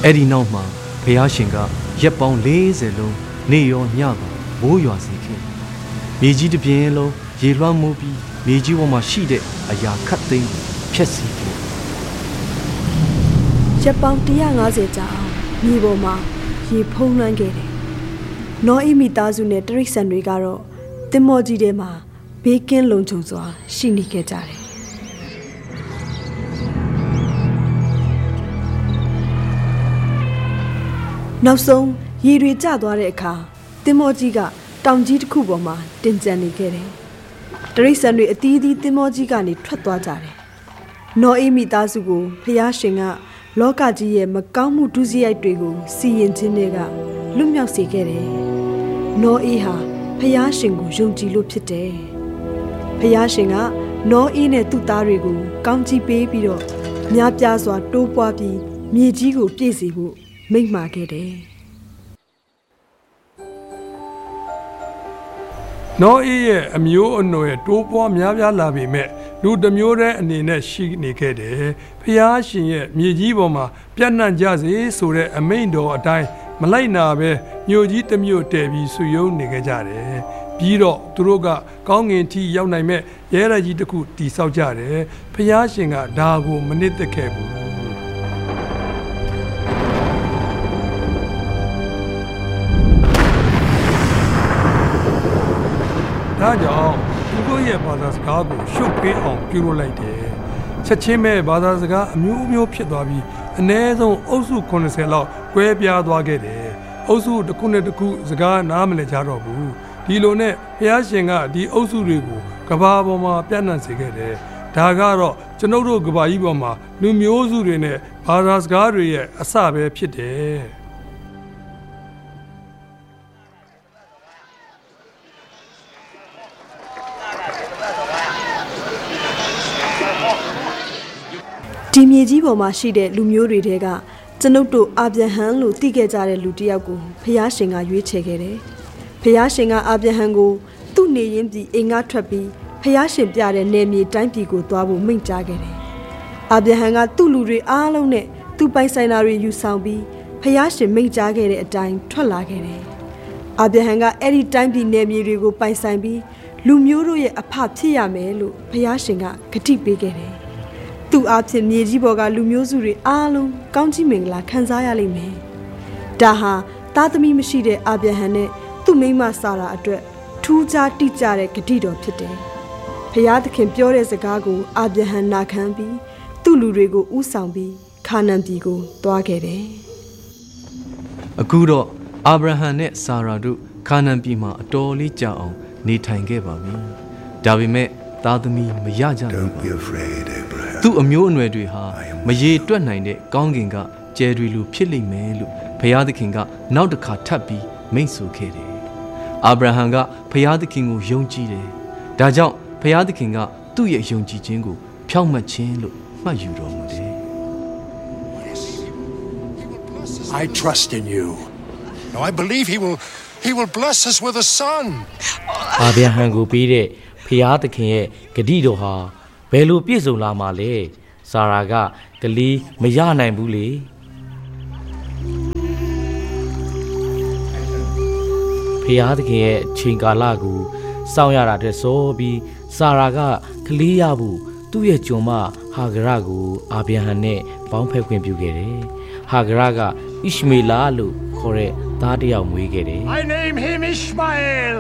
အဲ့ဒီနောက်မှာဘုရားရှင်ကရက်ပေါင်း40လုံးနေရောညပါမိုးရွာစေခဲ့မြေကြီးတစ်ပြင်းလုံးရေလွှမ်းမိုးပြီးမြေကြီးပေါ်မှာရှိတဲ့အရာခတ်သိမ်းဖျက်ဆီးခဲ့ရက်ပေါင်း150ကြာအောင်မြေပေါ်မှာရေဖုံးလွှမ်းခဲ့တယ်နောအိမိသားစုနဲ့တရိษံတွေကတော့သင်္ဘောကြီးထဲမှာဘေးကင်းလုံခြုံစွာရှိနေခဲ့ကြတယ်နောက်ဆုံးရေတွေကျသွားတဲ့အခါသင်္ဘောကြီးကတောင်ကြီးတစ်ခုပေါ်မှာတင်ကျန်နေခဲ့တယ်တရိษံတွေအသီးသီးသင်္ဘောကြီးကနေထွက်သွားကြတယ်နောအိမိသားစုကိုဖျားရှင်ကလောကကြီးရဲ့မကောင်းမှုဒုစရိုက်တွေကိုစီရင်ခြင်းတွေကလွတ်မြောက်စေခဲ့တယ်။နောအေးဟာဖျားရှင်ကိုယုံကြည်လို့ဖြစ်တယ်။ဖျားရှင်ကနောအေးနဲ့သူ့သားတွေကိုကောင်းချီးပေးပြီးတော့များပြားစွာတိုးပွားပြီးမြေကြီးကိုပြည့်စေဖို့မိန့်မှာခဲ့တယ်။နောအေးရဲ့အမျိုးအနွယ်တိုးပွားများပြားလာပေမဲ့လူတစ်မျိုးတည်းအနေနဲ့ရှိနေခဲ့တယ်။ဖျားရှင်ရဲ့မြေကြီးပေါ်မှာပြန့်နှံ့ကြစေဆိုတဲ့အမိန့်တော်အတိုင်းမလိုက်နာပဲမြို့ကြီးတစ်မြို့တည်ပြီးဆူယုံနေခဲ့ကြတယ်။ပြီးတော့သူတို့ကကောင်းငင်ထီရောက်နိုင်မဲ့ရဲရကြီးတစ်ခုတီဆောက်ကြတယ်။ဖျားရှင်ကဒါကိုမနစ်သက်ခဲ့ဘူး။ဒါကြောင့်သူတို့ရဲ့ဘာသာစကားကိုရှုပ်ပေးအောင်ပြုလုပ်လိုက်တယ်။ချက်ချင်းပဲဘာသာစကားအမျိုးမျိုးဖြစ်သွားပြီးအနည်းဆုံးအုပ်စု80လောက်ကွဲပြားသွားခဲ့တယ်။အုပ်စုတစ်ခုနဲ့တစ်ခုစကားနားမလည်ကြတော့ဘူး။ဒီလိုနဲ့ဘုရားရှင်ကဒီအုပ်စုတွေကိုကဘာပေါ်မှာပြန့်နှံ့စေခဲ့တယ်။ဒါကတော့ကျွန်ုပ်တို့ကဘာကြီးပေါ်မှာလူမျိုးစုတွေနဲ့ဘာသာစကားတွေရဲ့အစပဲဖြစ်တယ်။ဒီမြေကြီးပေါ်မှာရှိတဲ့လူမျိုးတွေထဲကကျွန်ုပ်တို့အာဗြဟံလို့သိခဲ့ကြတဲ့လူတစ်ယောက်ကိုဖျားရှင်ကရွေးချယ်ခဲ့တယ်။ဖျားရှင်ကအာဗြဟံကိုသူ့နေရင်းပြည်အိမ်ကထွက်ပြီးဖျားရှင်ပြတဲ့နယ်မြေတိုင်းပြည်ကိုသွားဖို့မိန့်ကြားခဲ့တယ်။အာဗြဟံကသူ့လူတွေအားလုံးနဲ့သူ့ပိုင်ဆိုင်တာတွေယူဆောင်ပြီးဖျားရှင်မိန့်ကြားခဲ့တဲ့အတိုင်းထွက်လာခဲ့တယ်။အာဗြဟံကအဲ့ဒီတိုင်းပြည်နယ်မြေတွေကိုပိုင်ဆိုင်ပြီးလူမျိုးတို့ရဲ့အဖဖြစ်ရမယ်လို့ဖျားရှင်ကဂတိပေးခဲ့တယ်။သူ့အားဖြင့်မြေကြီးပေါ်ကလူမျိုးစုတွေအားလုံးကောင်းချီးမင်္ဂလာခံစားရလိမ့်မယ်။ဒါဟာသားသမီးမရှိတဲ့အာဗြဟံနဲ့သူ့မိန်းမစာရာအတွက်ထူးခြားတိကျတဲ့ဂတိတော်ဖြစ်တယ်။ဖျားသခင်ပြောတဲ့စကားကိုအာဗြဟံနာခံပြီးသူ့လူတွေကိုဥဆောင်ပြီးခါနန်ပြည်ကိုသွားခဲ့တယ်။အခုတော့အာဗြဟံနဲ့စာရာတို့ခါနန်ပြည်မှာအတော်လေးကြာအောင်နေထိုင်ခဲ့ပါပြီ။ဒါပေမဲ့သားသမီးမရကြဘူး။သူ့အမျိုးအနွယ်တွေဟာမရေတွက်နိုင်တဲ့ကောင်းကင်ကကျယ်တွေလိုဖြစ်လိမ့်မယ်လို့ဘုရားသခင်ကနောက်တစ်ခါထပ်ပြီးမိန့်ဆိုခဲ့တယ်။အာဗြဟံကဘုရားသခင်ကိုယုံကြည်တယ်။ဒါကြောင့်ဘုရားသခင်ကသူ့ရဲ့ယုံကြည်ခြင်းကိုဖြောင့်မတ်ခြင်းလို့မှတ်ယူတော်မူတယ်။ I trust in you. Now I believe he will bless us with a son. အာဗြဟံကိုပြီးတဲ့ဖျားသခင်ရဲ့ဂတိတော်ဟာဘယ်လိုပြည့်စုံလာမှာလဲစာရာကကလေးမရနိုင်ဘူးလေဖျားသခင်ရဲ့အချိန်ကာလကိုစောင့်ရတာတဲ့ဆိုပြီးစာရာကကလေးရဖို့သူ့ရဲ့ကျွန်မဟာဂရကိုအာဗြဟံနဲ့ပေါင်းဖက်ခွင့်ပြုခဲ့တယ်ဟာဂရကဣရှမေလလို့ခေါ်တဲ့သားတစ်ယောက်မွေးခဲ့တယ် I name him Ishmael.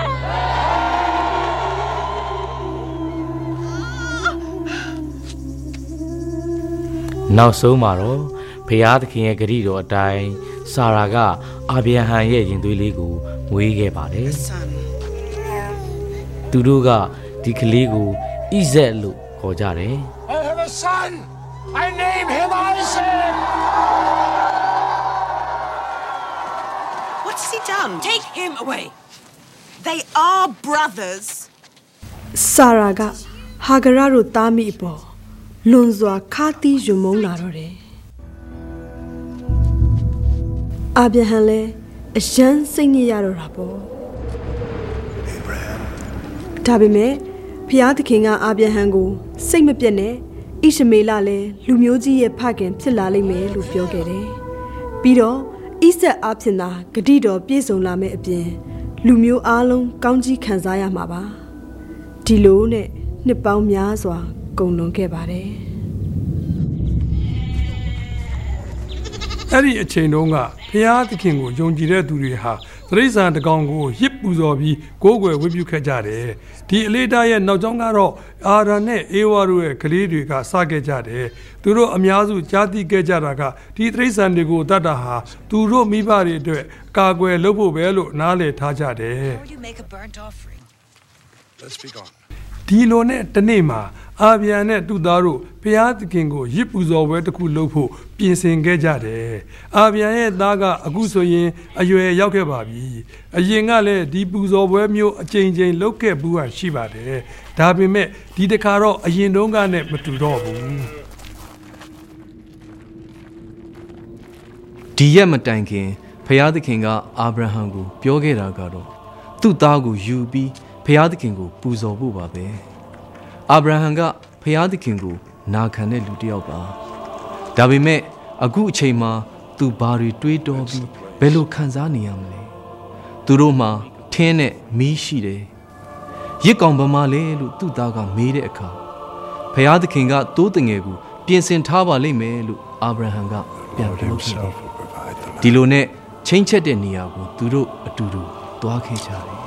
နောက်ဆုံးမှာတော့ဖျားသခင်ရဲ့ဂရုတော်အတိုင်းစာရာကအာဗြဟံရဲ့ရင်သွေးလေးကိုမွေးခဲ့ပါတယ်သူတို့ကဒီကလေးကိုဣဇက်လို့ခေါ်ကြတယ် I have a son. I name him Isaac. What's he done? Take him away. They are brothers. စာရာကဟာဂရတို့သားမိအပေါ်လွန်စွာခါတီးယွံမုန်းလာတော့တယ်အာဗြဟံလည်းအယမ်းစိတ်ညစ်ရတော့တာပေါ့ဒါပေမဲ့ဖျားသခင်ကအာဗြဟံကိုစိတ်မပြတ်နဲ့ဣရှမေလလည်းလူမျိုးကြီးရဲ့ဖခင်ဖြစ်လာလိမ့်မယ်လို့ပြောခဲ့တယ်ပြီးတော့ဣဆက်အားဖြင့်သာဂတိတော်ပြည့်စုံလာမယ့်အပြင်လူမျိုးအားလုံးကောင်းကြီးခံစားရမှာပါဒီလိုနဲ့နှစ်ပေါင်းများစွာကုန်လွန်ခဲ့ပါတယ်အဲ့ဒီအချိန်တုန်းကဘုရားသခင်ကိုယုံကြည်တဲ့သူတွေဟာတိရစ္ဆာန်တကောင်ကိုရစ်ပူဇော်ပြီးကိုးကွယ်ဝတ်ပြုခဲ့ကြတယ်ဒီအလေးထားရဲ့နောက်ကျောင်းကတော့အာရန်နဲ့အေဝါတို့ရဲ့ကလေးတွေကစခဲ့ကြတယ်သူတို့အများစုကြားသိခဲ့ကြတာကဒီတိရစ္ဆာန်တွေကိုတတ်တာဟာသူတို့မိဘတွေအတွက်ကာကွယ်လုပ်ဖို့ပဲလို့နားလည်ထားကြတယ် Let's be gone. ဒီလိုနဲ့တနေ့မှာအာဗျာနဲ့သူ့သားတို့ဘုရားသခင်ကိုရစ်ပူဇော်ပွဲတစ်ခုလုပ်ဖို့ပြင်ဆင်ခဲ့ကြတယ်။အာဗျာရဲ့သားကအခုဆိုရင်အရွယ်ရောက်ခဲ့ပါပြီ။အရင်ကလည်းဒီပူဇော်ပွဲမျိုးအကြိမ်ကြိမ်လုပ်ခဲ့ဘူးဟာရှိပါတယ်။ဒါပေမဲ့ဒီတစ်ခါတော့အရင်တုန်းကနဲ့မတူတော့ဘူး။ဒီရက်မတိုင်ခင်ဘုရားသခင်ကအာဗြဟံကိုပြောခဲ့တာကတော့သူ့သားကိုယူပြီးဘုရားသခင်ကိုပူဇော်ဖို့ပါပဲအာဗြဟံကဘုရားသခင်ကိုနာခံတဲ့လူတစ်ယောက်ပါဒါပေမဲ့အခုအချိန်မှာသူဘာတွေတွေးတောပြီးဘယ်လိုခံစားနေရမလဲသူတို့မှာထင်းနဲ့မီးရှိတယ်ရစ်ကောင်ဗမာလဲလို့သူ့သားကမေးတဲ့အခါဘုရားသခင်ကတိုးတငယ်ကိုပြင်ဆင်ထားပါလိမ့်မယ်လို့အာဗြဟံကပြန်ပြောခဲ့တယ်ဒီလိုနဲ့ချင်းချက်တဲ့နေရာကိုသူတို့အတူတူသွားခဲ့ကြတယ်